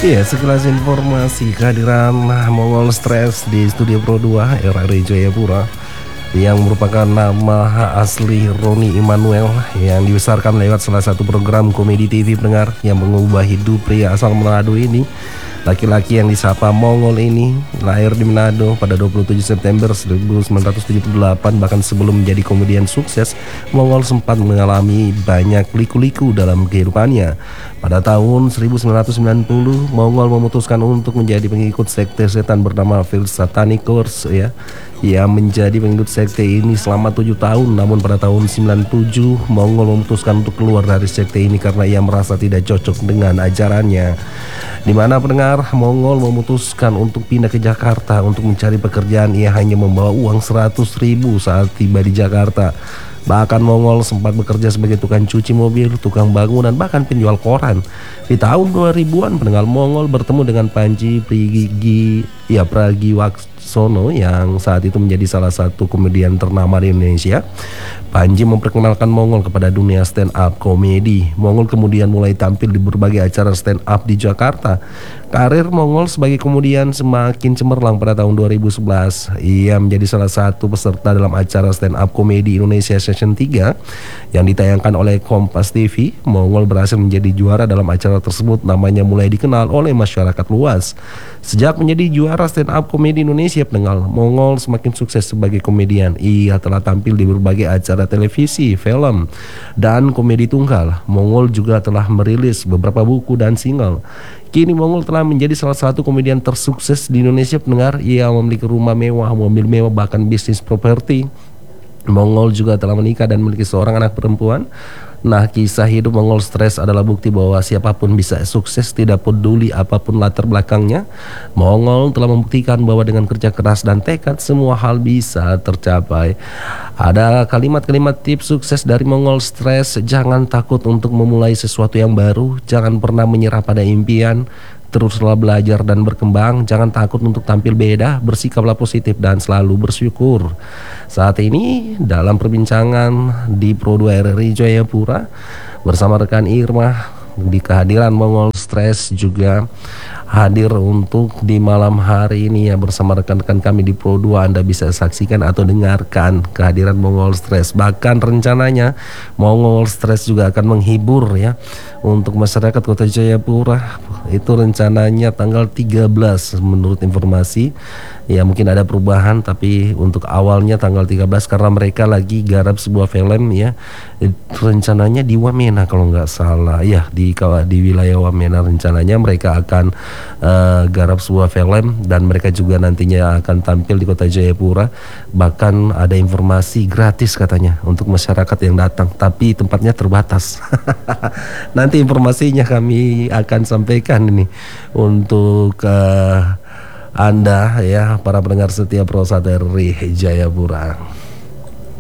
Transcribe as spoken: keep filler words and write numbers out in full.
Iya, sekilas informasi kehadiran Mongol Stress di Studio Pro dua R R I Jayapura yang merupakan nama asli Roni Immanuel yang dibesarkan lewat salah satu program komedi T V pendengar yang mengubah hidup pria asal Manado ini. Laki-laki yang disapa Mongol ini lahir di Manado pada dua puluh tujuh September seribu sembilan ratus tujuh puluh delapan. Bahkan sebelum menjadi komedian sukses, Mongol sempat mengalami banyak liku-liku dalam kehidupannya. Pada tahun seribu sembilan ratus sembilan puluh, Mongol memutuskan untuk menjadi pengikut sekte setan bernama Phil Satanic Course ya. Ia menjadi pengikut sekte ini selama tujuh tahun. Namun pada tahun sembilan puluh tujuh, Mongol memutuskan untuk keluar dari sekte ini karena ia merasa tidak cocok dengan ajarannya. Di mana pendengar, Mongol memutuskan untuk pindah ke Jakarta untuk mencari pekerjaan. Ia hanya membawa uang seratus ribu saat tiba di Jakarta. Bahkan Mongol sempat bekerja sebagai tukang cuci mobil, tukang bangunan, bahkan penjual koran. Di tahun dua ribuan, pendengar, Mongol bertemu dengan Panji Prigi ya Pragiwaksono yang saat itu menjadi salah satu komedian ternama di Indonesia. Panji memperkenalkan Mongol kepada dunia stand up komedi. Mongol kemudian mulai tampil di berbagai acara stand up di Jakarta. Karir Mongol sebagai komedian semakin cemerlang pada tahun dua ribu sebelas. Ia menjadi salah satu peserta dalam acara stand up komedi Indonesia Season tiga yang ditayangkan oleh Kompas T V. Mongol berhasil menjadi juara dalam acara tersebut. Namanya mulai dikenal oleh masyarakat luas. Sejak menjadi juara stand up komedi Indonesia, pendengar, Mongol semakin sukses sebagai komedian. Ia telah tampil di berbagai acara televisi, film, dan komedi tunggal. Mongol juga telah merilis beberapa buku dan single. Kini Mongol telah menjadi salah satu komedian tersukses di Indonesia, pendengar. Ia memiliki rumah mewah, mobil mewah, bahkan bisnis properti. Mongol juga telah menikah dan memiliki seorang anak perempuan. Nah, kisah hidup Mongol Stress adalah bukti bahwa siapapun bisa sukses, tidak peduli apapun latar belakangnya. Mongol telah membuktikan bahwa dengan kerja keras dan tekad, semua hal bisa tercapai. Ada kalimat-kalimat tips sukses dari Mongol Stress. Jangan takut untuk memulai sesuatu yang baru. Jangan pernah menyerah pada impian. Teruslah belajar dan berkembang. Jangan takut untuk tampil beda. Bersikaplah positif dan selalu bersyukur. Saat ini dalam perbincangan di Pro dua R R I Jayapura bersama rekan Irma, di kehadiran Mongol Stress juga hadir untuk di malam hari ini ya bersama rekan-rekan kami di Pro dua. Anda bisa saksikan atau dengarkan kehadiran Mongol Stress. Bahkan rencananya Mongol Stress juga akan menghibur ya untuk masyarakat Kota Jayapura. Itu rencananya tanggal tiga belas menurut informasi. Ya mungkin ada perubahan, tapi untuk awalnya tanggal tiga belas karena mereka lagi garap sebuah film ya. Rencananya di Wamena kalau nggak salah. Ya di di wilayah Wamena rencananya mereka akan uh, garap sebuah film dan mereka juga nantinya akan tampil di Kota Jayapura. Bahkan ada informasi gratis katanya untuk masyarakat yang datang, tapi tempatnya terbatas. Nanti informasinya kami akan sampaikan ini untuk uh, Anda ya para pendengar setia Pro satu R R I Jayapura.